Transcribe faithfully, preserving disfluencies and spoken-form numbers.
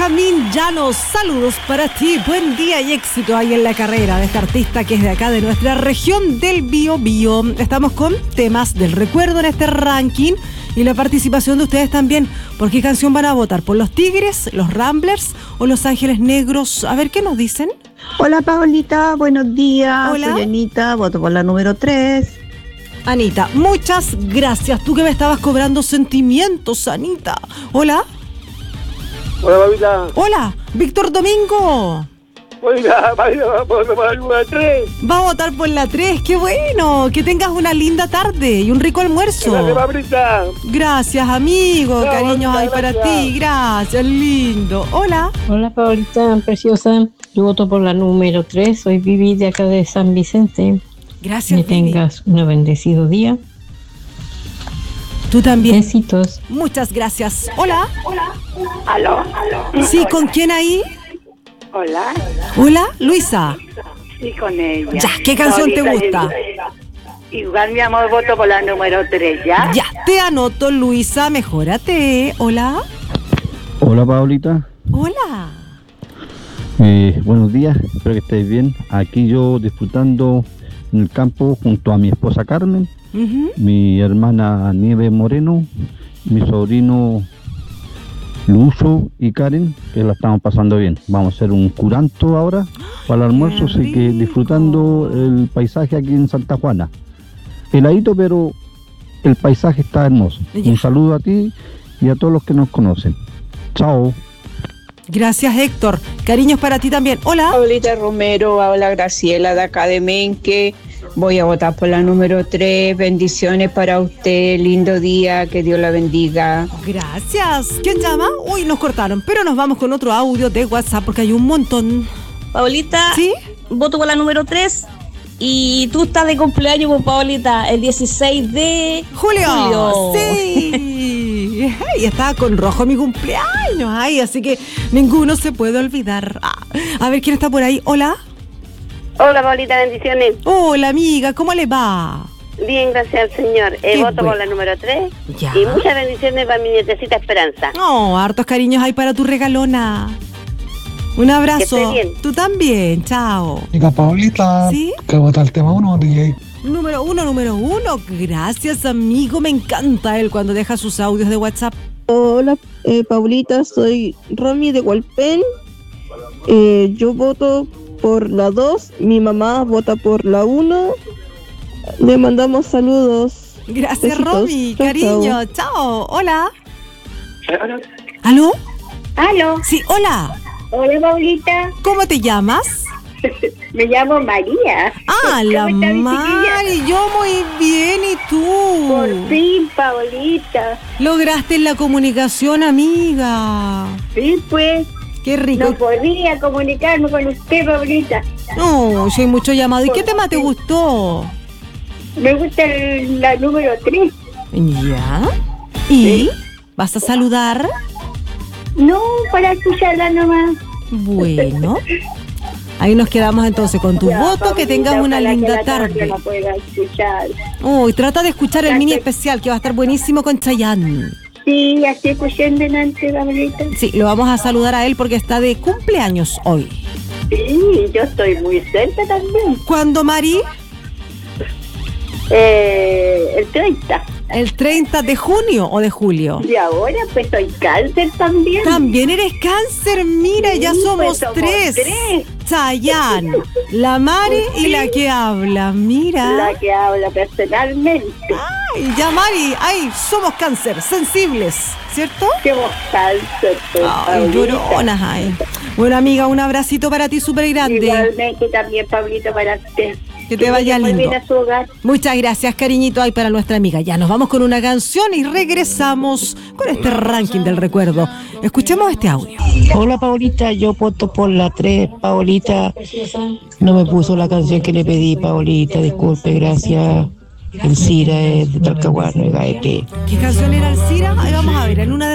Benjamín Llanos, saludos para ti, buen día y éxito ahí en la carrera de este artista que es de acá, de nuestra región del Biobío. Estamos con temas del recuerdo en este ranking y la participación de ustedes también. ¿Por qué canción van a votar? ¿Por los Tigres, los Ramblers o los Ángeles Negros? A ver, ¿qué nos dicen? Hola Paolita, buenos días. Hola. Soy Anita, voto por la número tres. Anita, muchas gracias. Tú que me estabas cobrando sentimientos, Anita. Hola. Hola, Paulita. Hola, Víctor Domingo. Oiga, vaya, por la número tres. Va a votar por la tres, qué bueno. Que tengas una linda tarde y un rico almuerzo. Gracias, Paulita. Gracias, amigo. No, Cariños Paulita, hay para gracias. ti. Gracias, lindo. Hola. Hola Paulita, preciosa. Yo voto por la número tres. Soy Vivi de acá de San Vicente. Gracias, Que Vivi. tengas un bendecido día. Tú también. Besitos. Muchas gracias. Hola. ¿Aló? Sí, ¿con quién ahí? Hola. Hola, Luisa. Sí, con ella. Ya, ¿qué canción te Ahorita, gusta? Igual, mi amor, voto por la número tres, ¿ya? Ya, te anoto, Luisa. Mejórate. Hola. Hola Paulita, Hola. eh, buenos días, espero que estés bien. Aquí yo disfrutando en el campo junto a mi esposa Carmen, Ujú. mi hermana Nieve Moreno, mi sobrino Lucho y Karen, que la estamos pasando bien. Vamos a hacer un curanto ahora para el almuerzo, Qué así que rico. disfrutando el paisaje aquí en Santa Juana. Heladito, pero el paisaje está hermoso. Ya. Un saludo a ti y a todos los que nos conocen. Chao. Gracias, Héctor. Cariños para ti también. Hola. Paulita Romero, habla Graciela de acá de Menque. Voy a votar por la número tres. Bendiciones para usted, lindo día, que Dios la bendiga. Gracias. ¿Quién llama? Uy, nos cortaron, pero nos vamos con otro audio de WhatsApp porque hay un montón. Paulita, ¿Sí? voto por la número tres. Y tú estás de cumpleaños, pues, Paulita, el dieciséis de Julio. julio. Sí. Y estaba con rojo mi cumpleaños. Ay, así que ninguno se puede olvidar. Ah, a ver quién está por ahí. Hola. Hola, Paulita, bendiciones. Hola, amiga. ¿Cómo le va? Bien, gracias al Señor. Eh, Qué voto bueno. por la número tres. Ya. Y muchas bendiciones para mi nietecita Esperanza. No, hartos cariños hay para tu regalona. Un abrazo. Que esté bien. Tú también. Chao. Amiga Paulita, ¿Sí? que vota el tema uno, D J. Número uno, número uno. Gracias, amigo. Me encanta él cuando deja sus audios de WhatsApp. Hola eh, Paulita, soy Romy de Hualpén. Eh, yo voto por la dos, mi mamá vota por la uno. Le mandamos saludos. Gracias, Besitos. Romy. Chao, Cariño. Chao. Hola. Hola. ¿Aló? ¿Aló? Sí, hola. Hola, Paulita. ¿Cómo te llamas? Me llamo María. Ah, la ¿Cómo está mi Mari. Yo muy bien. ¿Y tú? Por fin, Paulita. Lograste la comunicación, amiga. Sí, pues. Qué rico. No podía comunicarme con usted, Paulita. No, sí hay mucho llamado. ¿Y qué tema te gustó? Me gusta el- la número tres. ¿Ya? ¿Y? ¿Vas a saludar? No, para escucharla nomás. Bueno. Ahí nos quedamos entonces con tu Ya, voto. Que Paulita, tengas una ojalá que linda la tarde. la pueda escuchar. Uy, trata de escuchar el Ya mini que- especial que va a estar buenísimo con Chayanne. Sí, así escuchando delante, Paulita. Sí, lo vamos a saludar a él porque está de cumpleaños hoy. Sí, yo estoy muy cerca también. ¿Cuándo, Mari? Eh, el treinta. ¿El treinta de junio o de julio? Y ahora pues soy cáncer también. También eres cáncer, mira, Sí, ya pues, somos, somos tres. tres. Chayanne, la Mari y la que habla, mira. La que habla personalmente. Ay, ya Mari, ay, somos cáncer, sensibles, ¿cierto? Somos cáncer, pues, Ay, Paulita. lloronas, ay. Bueno, amiga, un abracito para ti súper grande. Igualmente también, Pablito, para usted. Que te vaya muy lindo. bien a su hogar. Muchas gracias, cariñito, ay, para nuestra amiga. Ya nos vamos con una canción y regresamos con este ranking del recuerdo. Escuchemos este audio. Hola Paulita, yo voto por la tres. Paulita, no me puso la canción que le pedí, Paulita, disculpe, gracias. El Cira es de Talcahuano, de Gaete. ¿Qué canción era Alcira? Ahí vamos a ver, en una de